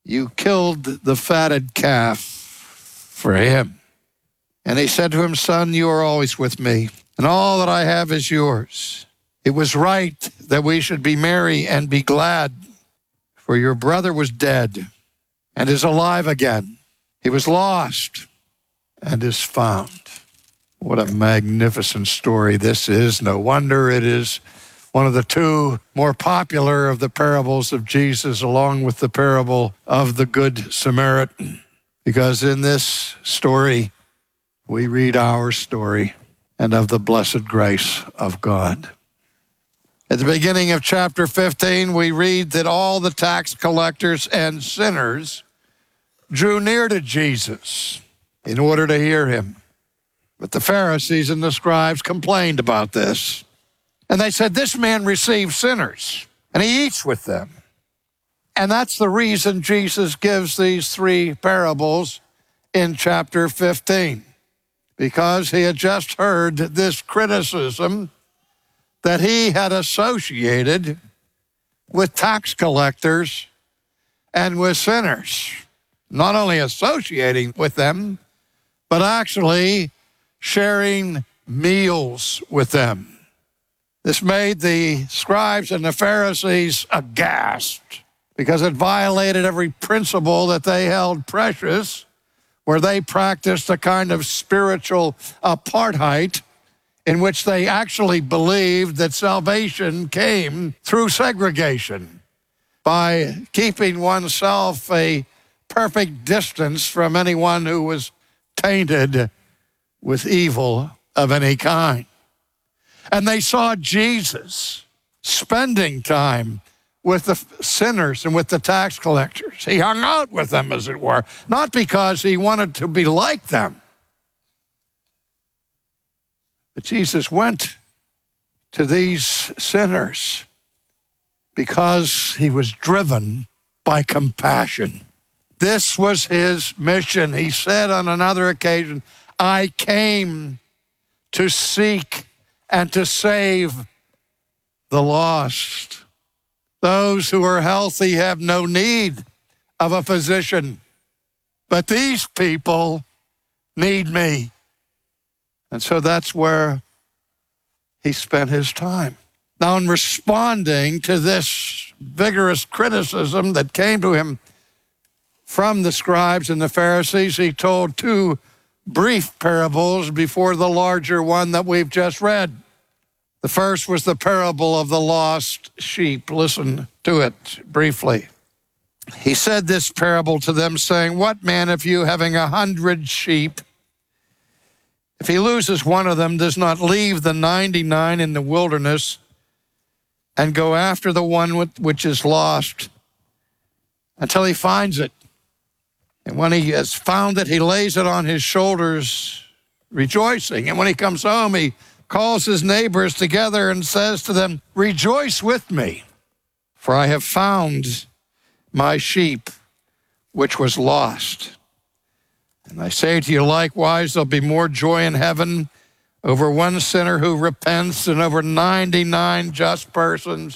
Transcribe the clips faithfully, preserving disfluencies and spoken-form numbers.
you killed the fatted calf for him. And he said to him, son, you are always with me, and all that I have is yours. It was right that we should be merry and be glad, for your brother was dead and is alive again. He was lost and is found. What a magnificent story this is. No wonder it is one of the two more popular of the parables of Jesus, along with the parable of the Good Samaritan. Because in this story, we read our story and of the blessed grace of God. At the beginning of chapter fifteen, we read that all the tax collectors and sinners drew near to Jesus in order to hear him. But the Pharisees and the scribes complained about this. And they said, this man receives sinners, and he eats with them. And that's the reason Jesus gives these three parables in chapter fifteen, because he had just heard this criticism that he had associated with tax collectors and with sinners. Not only associating with them, but actually sharing meals with them. This made the scribes and the Pharisees aghast, because it violated every principle that they held precious, where they practiced a kind of spiritual apartheid in which they actually believed that salvation came through segregation, by keeping oneself a perfect distance from anyone who was tainted with evil of any kind. And they saw Jesus spending time with the sinners and with the tax collectors. He hung out with them, as it were, not because he wanted to be like them. But Jesus went to these sinners because he was driven by compassion. This was his mission. He said on another occasion, I came to seek and to save the lost. Those who are healthy have no need of a physician, but these people need me. And so that's where he spent his time. Now, in responding to this vigorous criticism that came to him from the scribes and the Pharisees, he told two brief parables before the larger one that we've just read. The first was the parable of the lost sheep. Listen to it briefly. He said this parable to them, saying, what man of you, having a hundred sheep, if he loses one of them, does not leave the ninety-nine in the wilderness and go after the one which is lost until he finds it? And when he has found it, he lays it on his shoulders, rejoicing. And when he comes home, he calls his neighbors together and says to them, rejoice with me, for I have found my sheep which was lost. And I say to you, likewise, there'll be more joy in heaven over one sinner who repents than over ninety-nine just persons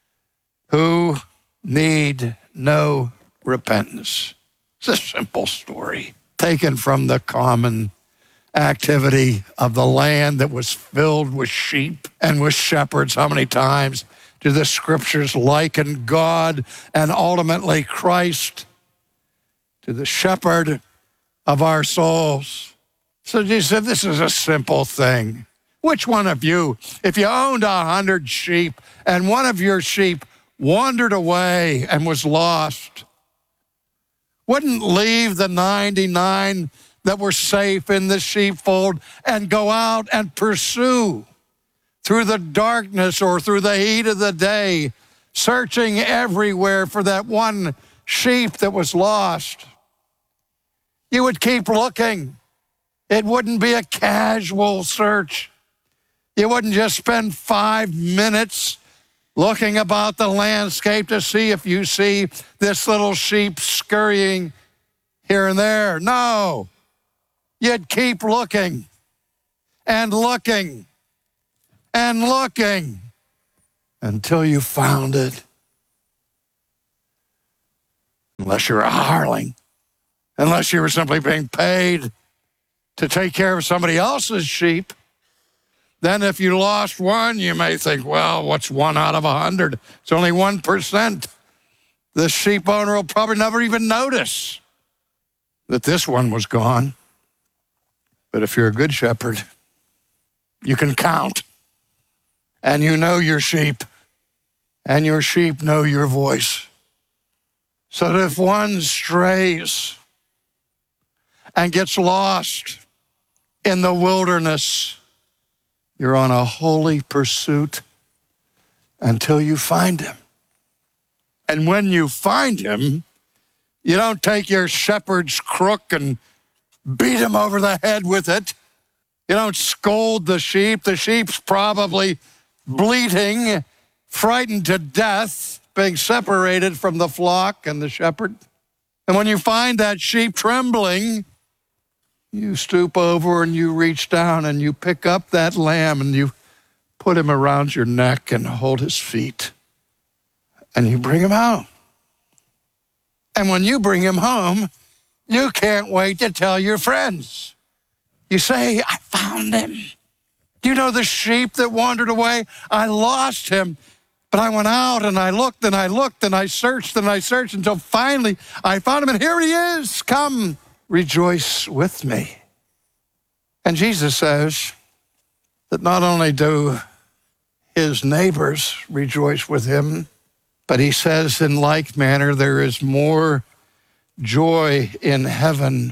who need no repentance. It's a simple story taken from the common activity of the land that was filled with sheep and with shepherds. How many times do the scriptures liken God and ultimately Christ to the shepherd of our souls? So Jesus said, this is a simple thing. Which one of you, if you owned a hundred sheep and one of your sheep wandered away and was lost, wouldn't leave the ninety-nine that were safe in the sheepfold and go out and pursue through the darkness or through the heat of the day, searching everywhere for that one sheep that was lost? You would keep looking. It wouldn't be a casual search. You wouldn't just spend five minutes looking about the landscape to see if you see this little sheep scurrying here and there. No, you'd keep looking and looking and looking until you found it. unless you're a hireling, unless you were simply being paid to take care of somebody else's sheep. Then if you lost one, you may think, well, what's one out of a hundred? It's only one percent. The sheep owner will probably never even notice that this one was gone. But if you're a good shepherd, you can count, and you know your sheep, and your sheep know your voice. So that if one strays and gets lost in the wilderness, you're on a holy pursuit until you find him. And when you find him, you don't take your shepherd's crook and beat him over the head with it. You don't scold the sheep. The sheep's probably bleating, frightened to death, being separated from the flock and the shepherd. And when you find that sheep trembling, you stoop over and you reach down and you pick up that lamb and you put him around your neck and hold his feet. And you bring him home. And when you bring him home, you can't wait to tell your friends. You say, I found him. Do you know the sheep that wandered away? I lost him. But I went out and I looked and I looked and I searched and I searched until finally I found him, and here he is. Come, rejoice with me. And Jesus says that not only do his neighbors rejoice with him, but he says in like manner there is more joy in heaven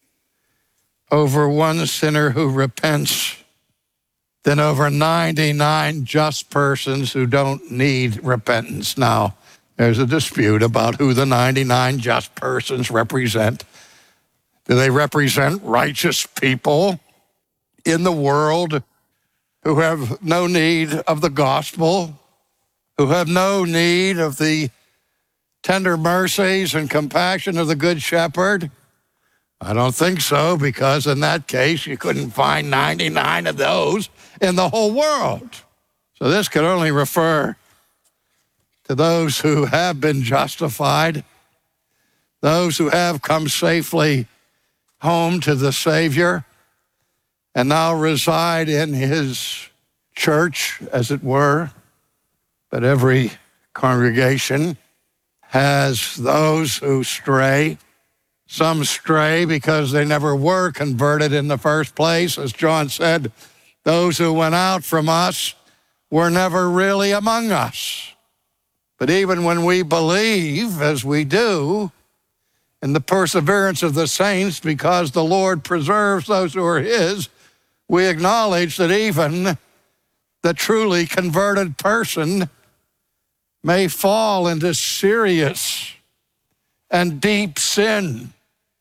over one sinner who repents than over ninety-nine just persons who don't need repentance. Now, there's a dispute about who the ninety-nine just persons represent. Do they represent righteous people in the world who have no need of the gospel, who have no need of the tender mercies and compassion of the Good Shepherd? I don't think so, because in that case, you couldn't find ninety-nine of those in the whole world. So this could only refer to those who have been justified, those who have come safely home to the Savior and now reside in his church, as it were. But every congregation has those who stray. Some stray because they never were converted in the first place. As John said, those who went out from us were never really among us. But even when we believe, as we do, in the perseverance of the saints, because the Lord preserves those who are his, we acknowledge that even the truly converted person may fall into serious and deep sin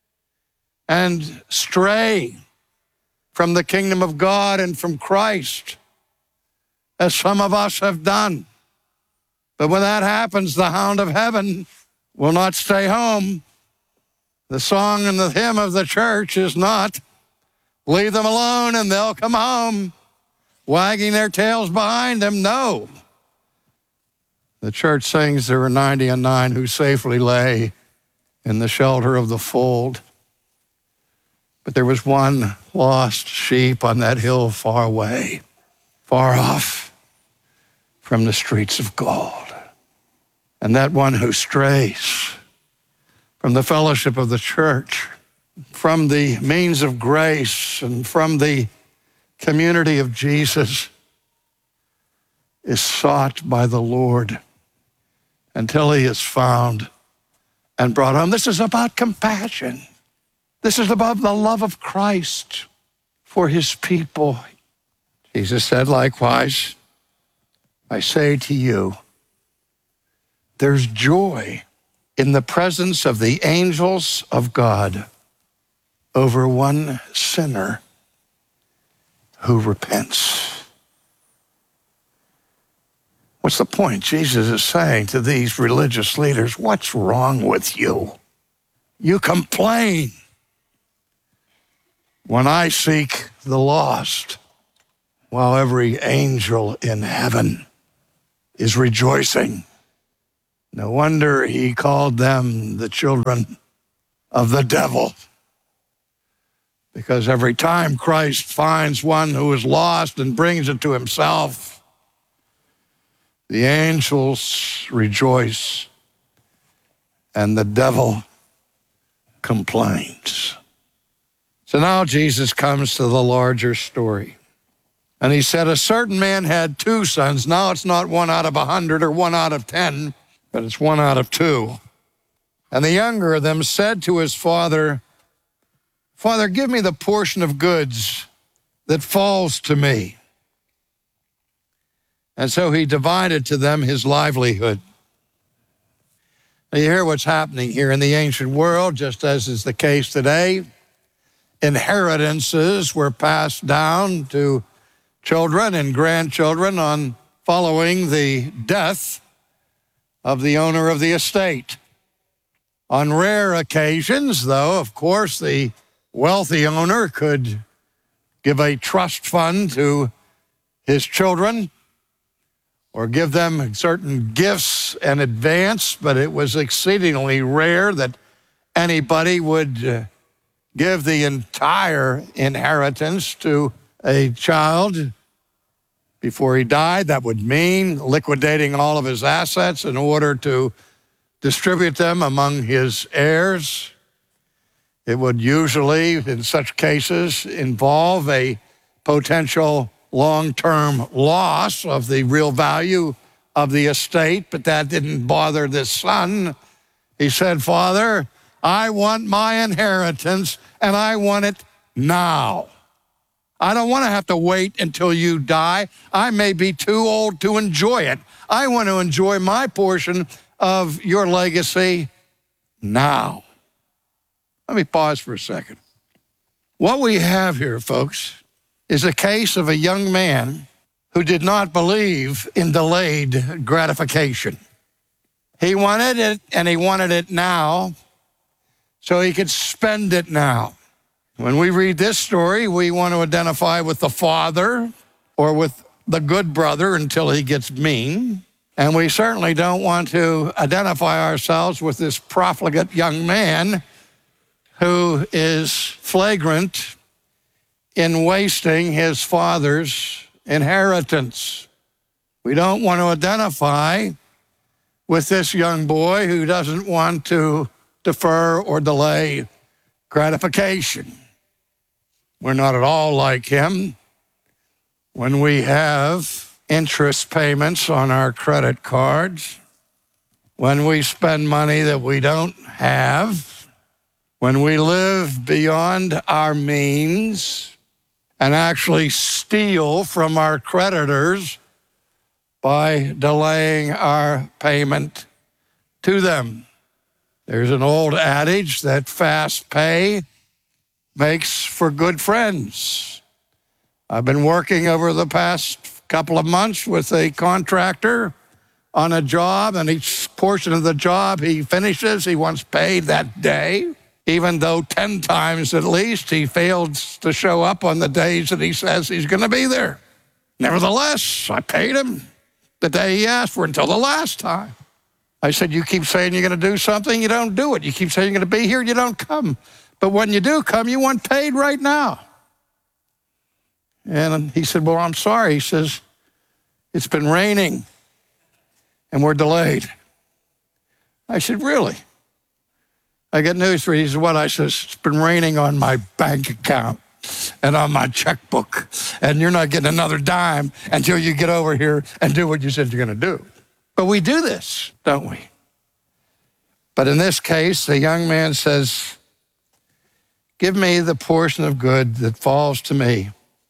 and stray from the kingdom of God and from Christ, as some of us have done. But when that happens, the hound of heaven will not stay home. The song and the hymn of the church is not, leave them alone and they'll come home, wagging their tails behind them. No. The church sings there were ninety and nine who safely lay in the shelter of the fold. But there was one lost sheep on that hill far away, far off from the streets of gold. And that one who strays from the fellowship of the church, from the means of grace, and from the community of Jesus is sought by the Lord until he is found and brought home. This is about compassion. This is about the love of Christ for his people. Jesus said, likewise, I say to you, there's joy in the presence of the angels of God over one sinner who repents. What's the point? Jesus is saying to these religious leaders, what's wrong with you? You complain when I seek the lost, while every angel in heaven is rejoicing No wonder he called them the children of the devil. Because every time Christ finds one who is lost and brings it to himself, the angels rejoice and the devil complains. So now Jesus comes to the larger story. And he said, a certain man had two sons. Now it's not one out of a hundred or one out of ten, but it's one out of two. And the younger of them said to his father, Father, give me the portion of goods that falls to me. And so he divided to them his livelihood. Now you hear what's happening here in the ancient world, just as is the case today. Inheritances were passed down to children and grandchildren on following the death of the owner of the estate. On rare occasions, though, of course, the wealthy owner could give a trust fund to his children or give them certain gifts in advance, but it was exceedingly rare that anybody would uh, give the entire inheritance to a child before he died. That would mean liquidating all of his assets in order to distribute them among his heirs. It would usually, in such cases, involve a potential long-term loss of the real value of the estate, but that didn't bother this son. He said, Father, I want my inheritance, and I want it now. I don't want to have to wait until you die. I may be too old to enjoy it. I want to enjoy my portion of your legacy now. Let me pause for a second. What we have here, folks, is a case of a young man who did not believe in delayed gratification. He wanted it, and he wanted it now, so he could spend it now. When we read this story, we want to identify with the father or with the good brother until he gets mean. And we certainly don't want to identify ourselves with this profligate young man who is flagrant in wasting his father's inheritance. We don't want to identify with this young boy who doesn't want to defer or delay gratification. We're not at all like him. When we have interest payments on our credit cards, when we spend money that we don't have, when we live beyond our means and actually steal from our creditors by delaying our payment to them. There's an old adage that fast pay makes for good friends. I've been working over the past couple of months with a contractor on a job, and each portion of the job he finishes, he wants paid that day, even though ten times at least he fails to show up on the days that he says he's going to be there. Nevertheless, I paid him the day he asked for until the last time. I said, you keep saying you're going to do something, you don't do it. You keep saying you're going to be here, you don't come. But when you do come, you want paid right now. And he said, well, I'm sorry. He says, it's been raining and we're delayed. I said, really? I got news for you. He said, what? I said, it's been raining on my bank account and on my checkbook, and you're not getting another dime until you get over here and do what you said you're going to do. But we do this, don't we? But in this case, the young man says, give me the portion of good that falls to me.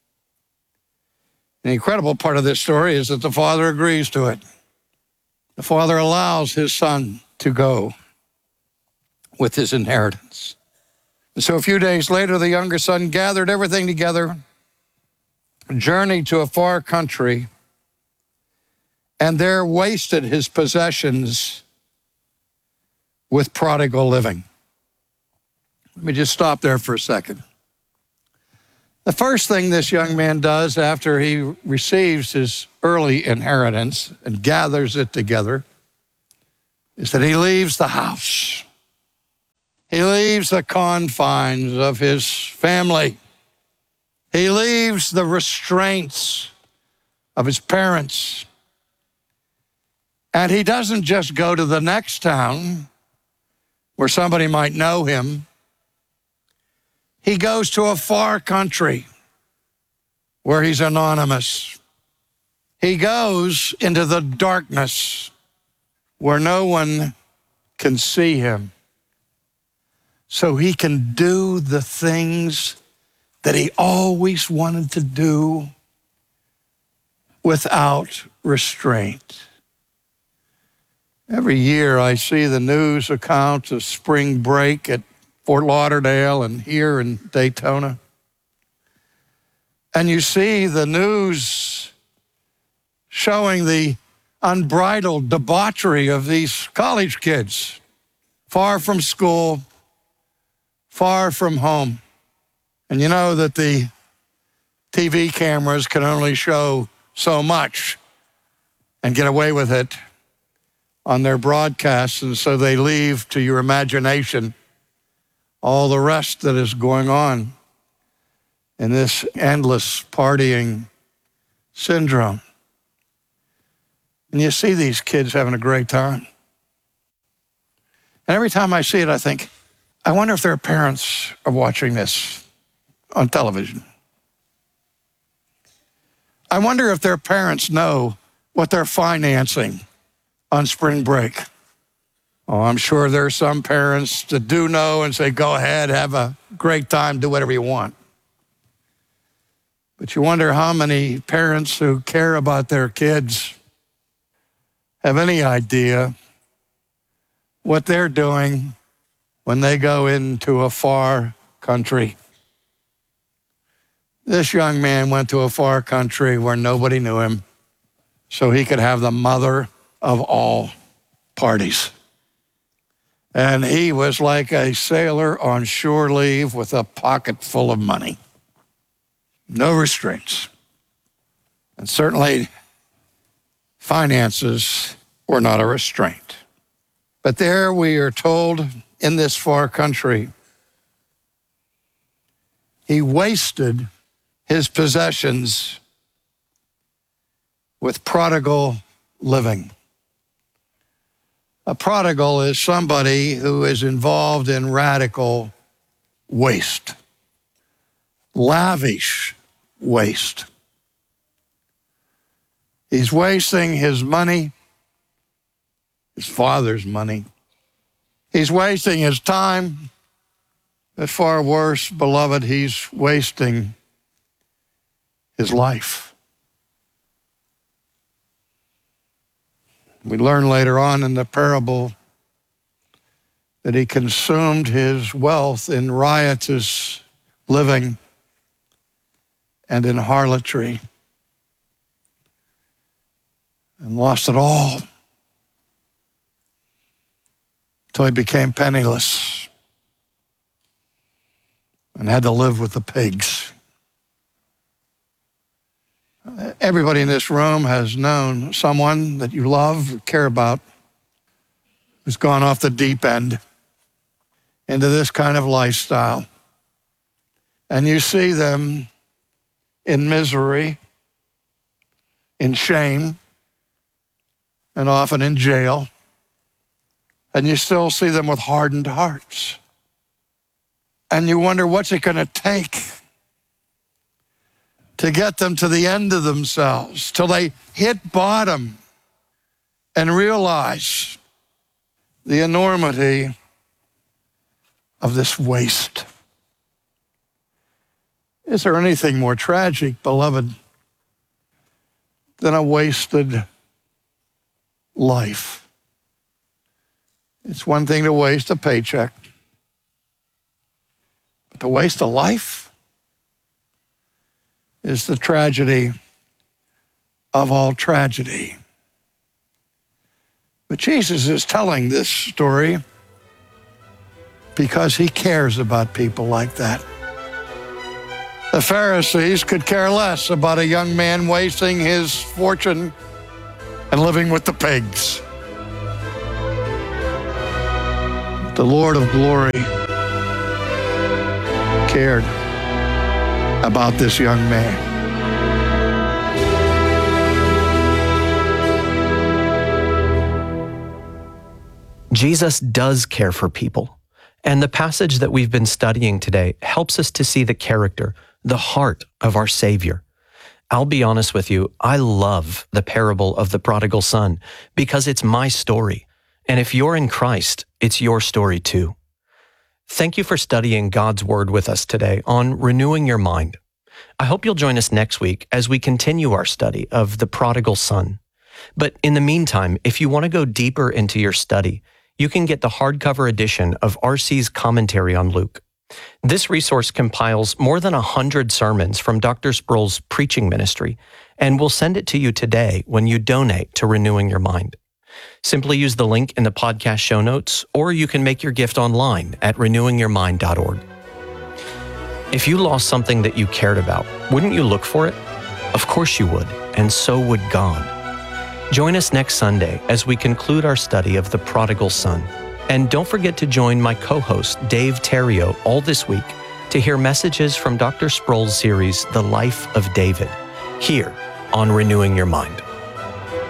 The incredible part of this story is that the father agrees to it. The father allows his son to go with his inheritance. And so a few days later, the younger son gathered everything together, journeyed to a far country, and there wasted his possessions with prodigal living. Let me just stop there for a second. The first thing this young man does after he receives his early inheritance and gathers it together is that he leaves the house. He leaves the confines of his family. He leaves the restraints of his parents. And he doesn't just go to the next town where somebody might know him. He goes to a far country where he's anonymous. He goes into the darkness where no one can see him, so he can do the things that he always wanted to do without restraint. Every year I see the news accounts of spring break at Fort Lauderdale and here in Daytona. And you see the news showing the unbridled debauchery of these college kids, far from school, far from home. And you know that the T V cameras can only show so much and get away with it on their broadcasts, and so they leave to your imagination all the rest that is going on in this endless partying syndrome. And you see these kids having a great time. And every time I see it, I think, I wonder if their parents are watching this on television. I wonder if their parents know what they're financing on spring break. Oh, I'm sure there are some parents that do know and say, go ahead, have a great time, do whatever you want. But you wonder how many parents who care about their kids have any idea what they're doing when they go into a far country. This young man went to a far country where nobody knew him, so he could have the mother of all parties. And he was like a sailor on shore leave with a pocket full of money. No restraints. And certainly finances were not a restraint. But there we are told in this far country, he wasted his possessions with prodigal living. A prodigal is somebody who is involved in radical waste, lavish waste. He's wasting his money, his father's money. He's wasting his time. But far worse, beloved, he's wasting his life. We learn later on in the parable that he consumed his wealth in riotous living and in harlotry and lost it all until he became penniless and had to live with the pigs. Everybody in this room has known someone that you love, care about, who's gone off the deep end into this kind of lifestyle. And you see them in misery, in shame, and often in jail. And you still see them with hardened hearts. And you wonder, what's it going to take to get them to the end of themselves, till they hit bottom and realize the enormity of this waste? Is there anything more tragic, beloved, than a wasted life? It's one thing to waste a paycheck, but to waste a life is the tragedy of all tragedy. But Jesus is telling this story because he cares about people like that. The Pharisees could care less about a young man wasting his fortune and living with the pigs. the Lord of glory cared about this young man. Jesus does care for people, and the passage that we've been studying today helps us to see the character, the heart of our Savior. I'll be honest with you, I love the parable of the prodigal son because it's my story. And if you're in Christ, it's your story too. Thank you for studying God's Word with us today on Renewing Your Mind. I hope you'll join us next week as we continue our study of the prodigal son. But in the meantime, if you want to go deeper into your study, you can get the hardcover edition of R C's commentary on Luke. This resource compiles more than a hundred sermons from Doctor Sproul's preaching ministry, and we'll send it to you today when you donate to Renewing Your Mind. Simply use the link in the podcast show notes, or you can make your gift online at renewing your mind dot org. If you lost something that you cared about, wouldn't you look for it? Of course you would, and so would God. Join us next Sunday as we conclude our study of the prodigal son. And don't forget to join my co-host, Dave Terrio, all this week to hear messages from Doctor Sproul's series, The Life of David, here on Renewing Your Mind.